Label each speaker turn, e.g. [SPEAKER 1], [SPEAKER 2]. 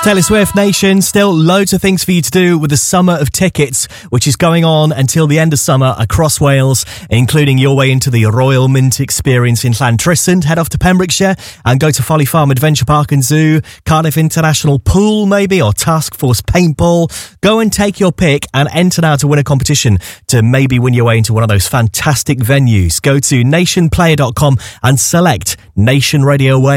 [SPEAKER 1] Taylor Swift Nation, still loads of things for you to do with the Summer of Tickets, which is going on until the end of summer across Wales, including your way into the Royal Mint experience in Llantrisant. Head off to Pembrokeshire and go to Folly Farm Adventure Park and Zoo, Cardiff International Pool maybe, or Task Force Paintball. Go and take your pick and enter now to win a competition to maybe win your way into one of those fantastic venues. Go to nationplayer.com and select Nation Radio Wales.